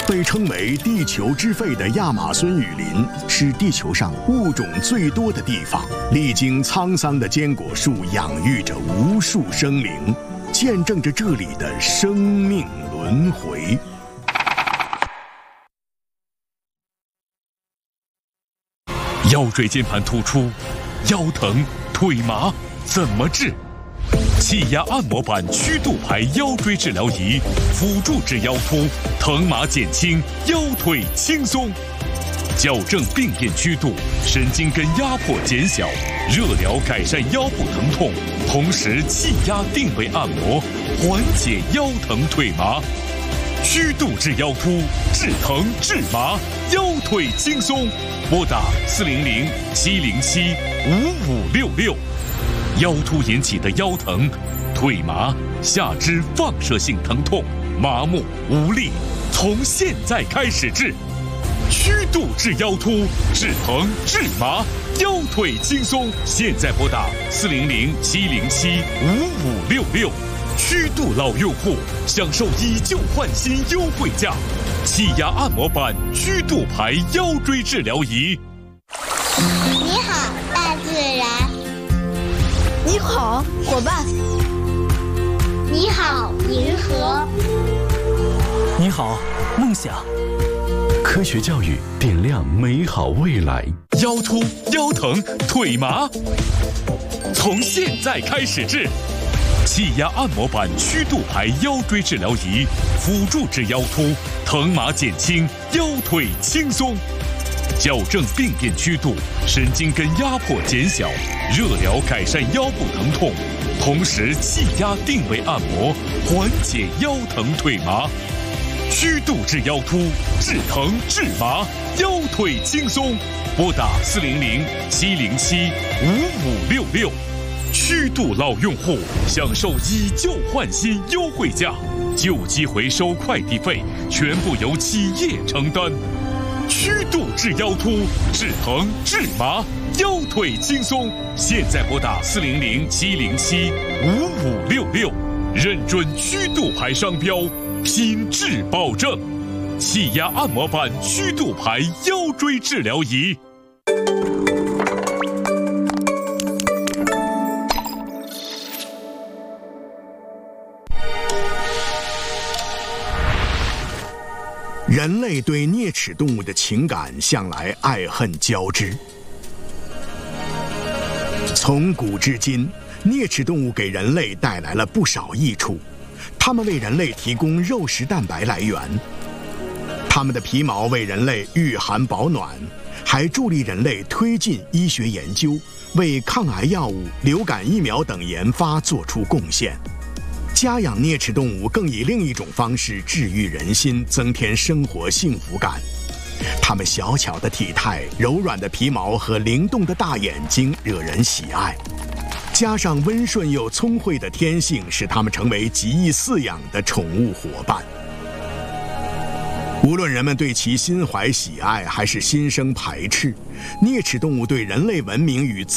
被称为地球之肺的亚马孙雨林是地球上物种最多的地方，历经沧桑的坚果树养育着无数生灵，见证着这里的生命轮回。 腰椎间盘突出、腰疼、腿麻怎么治？气压按摩板曲度排腰椎治疗仪，辅助治腰突，疼麻减轻，腰腿轻松。矫正病变曲度，神经根压迫减小，热疗改善腰部疼痛，同时气压定位按摩，缓解腰疼腿麻。曲度治腰突，治疼治麻，腰腿轻松。拨打400-707-5566。腰突引起的腰疼、腿麻、下肢放射性疼痛、麻木无力，从现在开始治。曲度治腰突，治疼治麻，腰腿轻松。现在拨打400-707-5566。曲度老用户享受以旧换新优惠价，气压按摩板曲度排腰椎治疗仪。 你好，大自然。 你好，伙伴。 你好，银河。 你好，梦想。 科学教育点亮美好未来。 腰突、腰疼、腿麻，从现在开始治。气压按摩板曲度排腰椎治疗仪，辅助治腰突，疼麻减轻，腰腿轻松。矫正病变曲度，神经根压迫减小，热疗改善腰部疼痛，同时气压定位按摩，缓解腰疼腿麻。曲度治腰突，治疼治麻，腰腿轻松。拨打400-707-5566。曲度老用户享受以旧换新优惠价，旧机回收快递费全部由企业承担。曲度治腰突，治疼治麻，腰腿轻松。现在拨打400-707-5566，认准曲度牌商标，品质保证。气压按摩板曲度牌腰椎治疗仪。 人类对啮齿动物的情感向来爱恨交织。从古至今，啮齿动物给人类带来了不少益处，它们为人类提供肉食蛋白来源，它们的皮毛为人类御寒保暖，还助力人类推进医学研究，为抗癌药物、流感疫苗等研发做出贡献。家养啮齿动物更以另一种方式治愈人心，增添生活幸福感。它们小巧的体态、柔软的皮毛和灵动的大眼睛惹人喜爱，加上温顺又聪慧的天性，使它们成为极易饲养的宠物伙伴。无论人们对其心怀喜爱还是心生排斥，啮齿动物对人类文明与